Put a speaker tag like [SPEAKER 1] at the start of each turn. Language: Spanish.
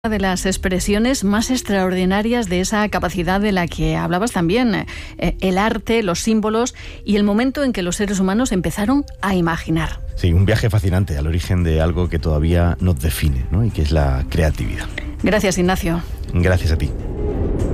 [SPEAKER 1] de las expresiones más extraordinarias de esa capacidad de la que hablabas también, el arte, los símbolos y el momento en que los seres humanos empezaron a imaginar.
[SPEAKER 2] Sí, un viaje fascinante al origen de algo que todavía nos define, ¿no? Y que es la creatividad.
[SPEAKER 1] Gracias, Ignacio.
[SPEAKER 2] Gracias a ti.